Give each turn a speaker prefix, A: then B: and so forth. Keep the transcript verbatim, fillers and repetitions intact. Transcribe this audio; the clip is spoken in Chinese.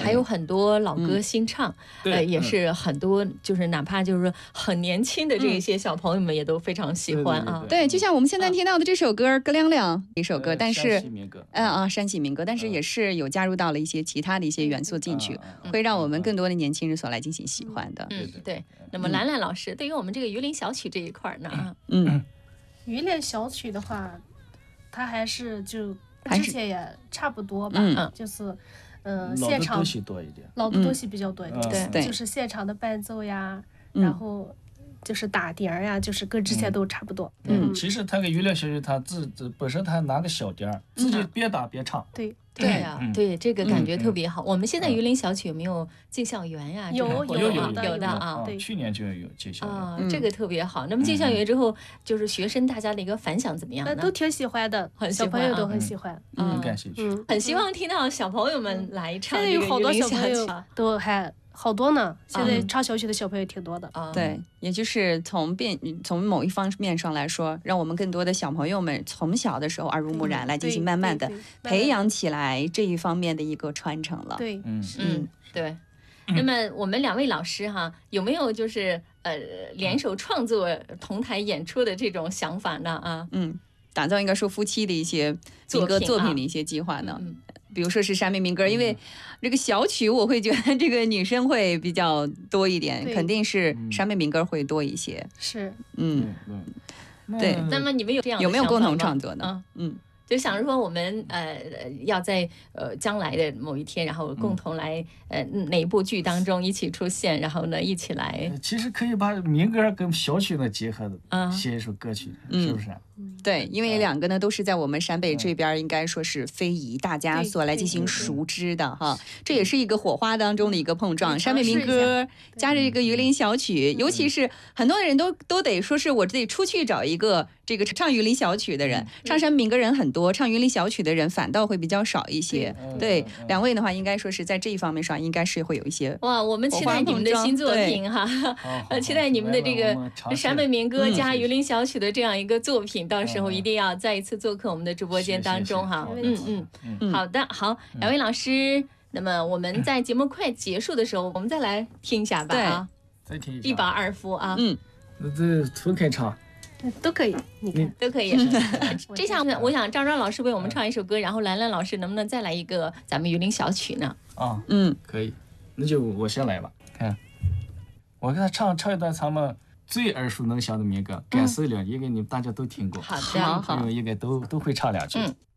A: 还有很多老歌新唱，呃，也是很多就是哪怕就是说很年轻的这一些小朋友们也都非常喜欢啊。
B: 对，就像我们现在听到的这首歌《歌亮亮》一首歌，但是
C: 嗯
B: 啊山西民歌，但是也是有加入到了一些其他的一些元素进去，会让我们更多的年轻人所来进行喜欢的。
A: 嗯，对。那么兰兰老师对于我们这个榆林小曲这一块呢，
B: 嗯，
D: 榆林小曲的话，它还是就之前也差不多吧，
B: 嗯，
D: 就是呃现场
C: 老的东西多一点，
D: 老的东西比较多一点，
B: 对，
D: 就是现场的伴奏呀，然后就是打碟儿呀，就是跟之前都差不多。
C: 嗯，其实他个榆林小曲，他自自本身他拿个小碟儿，自己边打边唱。
D: 对。
A: 对呀，对，这个感觉特别好。我们现在榆林小曲有没有进校园呀？
D: 有
C: 有有
D: 有
A: 的啊，
C: 去年就有进校园
A: 啊，这个特别好。那么进校园之后，就是学生大家的一个反响怎么样呢？
D: 都挺喜欢的，小朋友都很喜欢，
C: 嗯，感兴趣，
A: 很希望听到小朋友们来唱这个
D: 榆林小曲，都还。好多呢，现在唱小曲的小朋友挺多的。
B: 嗯、对，也就是从变从某一方面上来说，让我们更多的小朋友们从小的时候耳濡目染，来进行慢慢的培养起来这一方面的一个传承了。
D: 对，
A: 嗯嗯，对。那么我们两位老师哈，有没有就是呃联手创作同台演出的这种想法呢？啊，
B: 嗯，打造应该说夫妻的一些民歌作品的一些计划呢？嗯。比如说是山北民歌，因为这个小曲我会觉得这个女生会比较多一点，肯定是山北民歌会多一些。
D: 是，
B: 嗯，对。
A: 那么你们有这样的
B: 有没有共同创作呢？嗯，
A: 就想说我们呃要在呃将来的某一天，然后共同来呃哪一部剧当中一起出现，然后呢一起来。
C: 其实可以把民歌跟小曲呢结合的，写一首歌曲，是不是？
B: 对，因为两个呢都是在我们陕北这边应该说是非遗大家所来进行熟知的哈，这也是一个火花当中的一个碰撞。陕北民歌加着这个榆林小曲，尤其是很多的人都都得说是我得出去找一个这个唱榆林小曲的人，唱山民歌人很多，唱榆林小曲的人反倒会比较少一些。对，两位的话应该说是在这一方面上应该是会有一些
A: 哇，我们期待你们的新作品哈，呃，期待你们的这个陕北民歌加榆林小曲的这样一个作品，到时候一定要再一次做客我们的直播间当中哈。嗯嗯，好的，好，两位老师，那么我们在节目快结束的时候，我们再来听一下吧啊，
C: 再听一下，
A: 一把二夫啊，
B: 嗯，
C: 这分开唱。
D: 都可以，你看
A: 都可以。这下我想张张老师为我们唱一首歌，然后兰兰老师能不能再来一个咱们榆林小曲呢？
C: 啊，嗯，可以，那就我先来吧。看，我给他唱唱一段咱们最耳熟能详的民歌《感受了》，应该你们大家都听过，
A: 好的，
C: 朋友应该都都会唱两句。嗯